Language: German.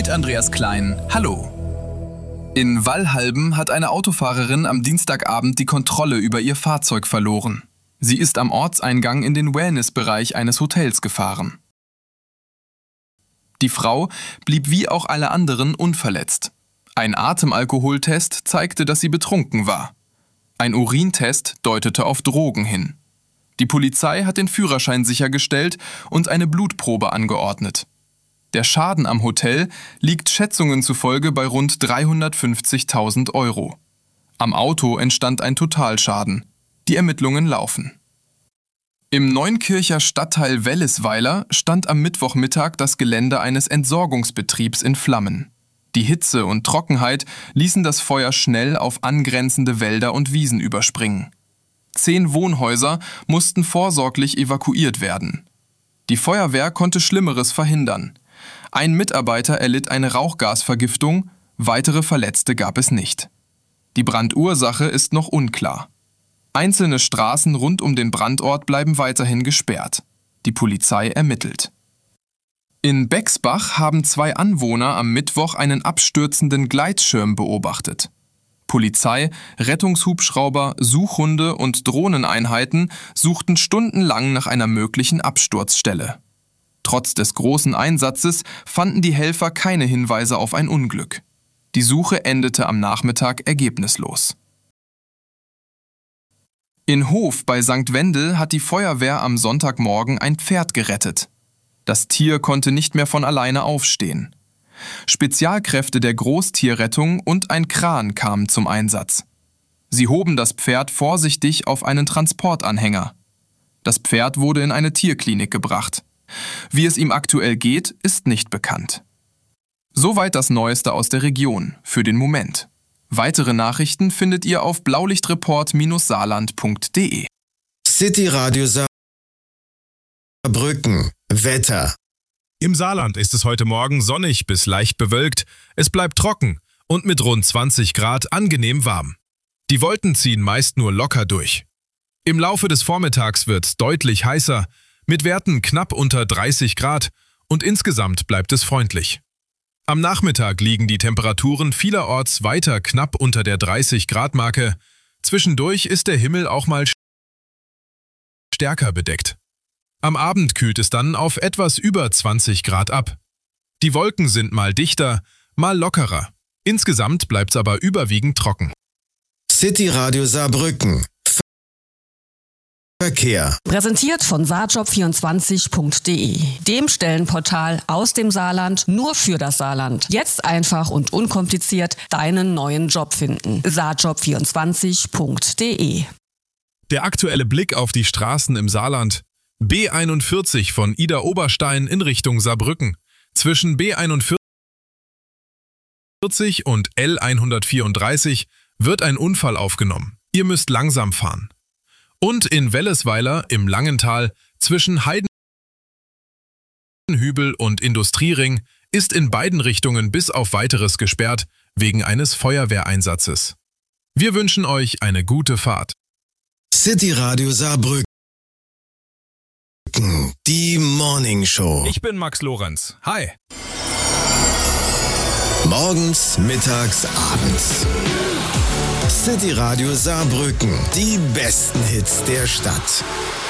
Mit Andreas Klein, hallo. In Wallhalben hat eine Autofahrerin am Dienstagabend die Kontrolle über ihr Fahrzeug verloren. Sie ist am Ortseingang in den Wellnessbereich eines Hotels gefahren. Die Frau blieb wie auch alle anderen unverletzt. Ein Atemalkoholtest zeigte, dass sie betrunken war. Ein Urintest deutete auf Drogen hin. Die Polizei hat den Führerschein sichergestellt und eine Blutprobe angeordnet. Der Schaden am Hotel liegt Schätzungen zufolge bei rund 350.000 €. Am Auto entstand ein Totalschaden. Die Ermittlungen laufen. Im Neunkircher Stadtteil Wellesweiler stand am Mittwochmittag das Gelände eines Entsorgungsbetriebs in Flammen. Die Hitze und Trockenheit ließen das Feuer schnell auf angrenzende Wälder und Wiesen überspringen. 10 Wohnhäuser mussten vorsorglich evakuiert werden. Die Feuerwehr konnte Schlimmeres verhindern. Ein Mitarbeiter erlitt eine Rauchgasvergiftung, weitere Verletzte gab es nicht. Die Brandursache ist noch unklar. Einzelne Straßen rund um den Brandort bleiben weiterhin gesperrt. Die Polizei ermittelt. In Bexbach haben 2 Anwohner am Mittwoch einen abstürzenden Gleitschirm beobachtet. Polizei, Rettungshubschrauber, Suchhunde und Drohneneinheiten suchten stundenlang nach einer möglichen Absturzstelle. Trotz des großen Einsatzes fanden die Helfer keine Hinweise auf ein Unglück. Die Suche endete am Nachmittag ergebnislos. In Hof bei St. Wendel hat die Feuerwehr am Sonntagmorgen ein Pferd gerettet. Das Tier konnte nicht mehr von alleine aufstehen. Spezialkräfte der Großtierrettung und ein Kran kamen zum Einsatz. Sie hoben das Pferd vorsichtig auf einen Transportanhänger. Das Pferd wurde in eine Tierklinik gebracht. Wie es ihm aktuell geht, ist nicht bekannt. Soweit das Neueste aus der Region, für den Moment. Weitere Nachrichten findet ihr auf blaulichtreport-saarland.de. City Radio Saarbrücken. Wetter. Im Saarland ist es heute Morgen sonnig bis leicht bewölkt. Es bleibt trocken und mit rund 20 Grad angenehm warm. Die Wolken ziehen meist nur locker durch. Im Laufe des Vormittags wird es deutlich heißer, mit Werten knapp unter 30 Grad und insgesamt bleibt es freundlich. Am Nachmittag liegen die Temperaturen vielerorts weiter knapp unter der 30-Grad-Marke. Zwischendurch ist der Himmel auch mal stärker bedeckt. Am Abend kühlt es dann auf etwas über 20 Grad ab. Die Wolken sind mal dichter, mal lockerer. Insgesamt bleibt es aber überwiegend trocken. City Radio Saarbrücken. Verkehr. Präsentiert von saarjob24.de, dem Stellenportal aus dem Saarland nur für das Saarland. Jetzt einfach und unkompliziert deinen neuen Job finden. saarjob24.de. Der aktuelle Blick auf die Straßen im Saarland. B41 von Ida-Oberstein in Richtung Saarbrücken. Zwischen B41 und L134 wird ein Unfall aufgenommen. Ihr müsst langsam fahren. Und in Wellesweiler im Langental zwischen Heidenhübel und Industriering ist in beiden Richtungen bis auf Weiteres gesperrt wegen eines Feuerwehreinsatzes. Wir wünschen euch eine gute Fahrt. City Radio Saarbrücken. Die Morning Show. Ich bin Max Lorenz. Hi. Morgens, mittags, abends. City Radio Saarbrücken. Die besten Hits der Stadt.